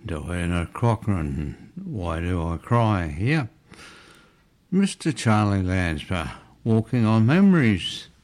Diana Cochrane, Why Do I Cry? Here, Mr. Charlie Lanspa, Walking on Memories.